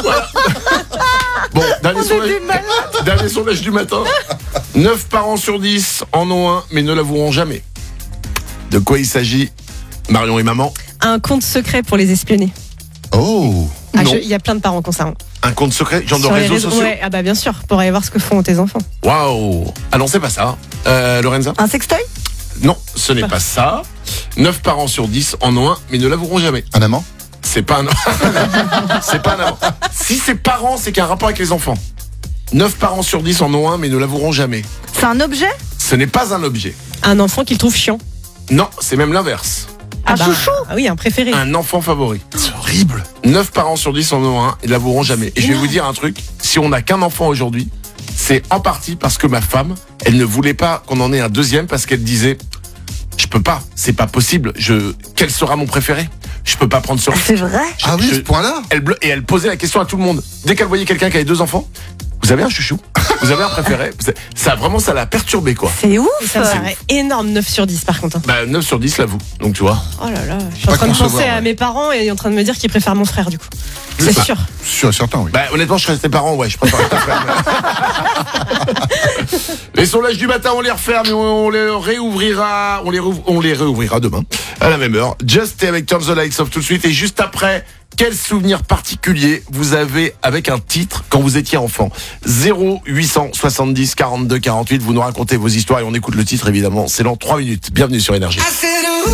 Voilà. Bon, dernier sondage du matin. 9 parents sur 10 en ont un, mais ne l'avoueront jamais. De quoi il s'agit, Marion et maman? Un compte secret pour les espionner. Oh. Non. Il y a plein de parents qui ont ça. Un compte secret, genre de Sur les réseaux sociaux? Ouais, bah bien sûr, pour aller voir ce que font tes enfants. Waouh. Ah non, c'est pas ça. Lorenza? Un sextoy? Non, ce n'est pas ça. 9 parents sur 10 en ont un, mais ne l'avoueront jamais. Un amant? C'est pas un c'est pas un amant. Si c'est parents, c'est qu'il y a un rapport avec les enfants. 9 parents sur 10 en ont un, mais ne l'avoueront jamais. C'est un objet? Ce n'est pas un objet. Un enfant qu'ils trouvent chiant. Non, c'est même l'inverse. Un chouchou? Ah oui, un préféré. Un enfant favori. C'est horrible. 9 parents sur 10 en ont un, ils l'avoueront jamais. Et je vais vous dire un truc, si on n'a qu'un enfant aujourd'hui, c'est en partie parce que ma femme, elle ne voulait pas qu'on en ait un deuxième parce qu'elle disait, je peux pas, c'est pas possible, quel sera mon préféré? Je peux pas prendre ce risque. C'est vrai? Ah oui, ce point-là. Et elle posait la question à tout le monde. Dès qu'elle voyait quelqu'un qui avait 2 enfants, vous avez un chouchou? Vous avez un préféré? Ça l'a perturbé, quoi. C'est ouf! Ça me paraît énorme, 9 sur 10 par contre. Bah, 9 sur 10 l'avoue. Donc, tu vois. Oh là là, je suis en Pas train de concevoir, penser à ouais. mes parents et en train de me dire qu'ils préfèrent mon frère du coup. C'est Bah, sûr. Sûr et certain, oui. Bah, honnêtement, je serais tes parents, ouais, je préfère ton frère. Les sondages du matin, on les referme et on les réouvrira, on les réouvrira demain, à la même heure. Just Stay avec Turn the Lights Off tout de suite. Et juste après, quel souvenir particulier vous avez avec un titre quand vous étiez enfant? 0870 42 48, vous nous racontez vos histoires et on écoute le titre évidemment. C'est dans 3 minutes. Bienvenue sur Énergie.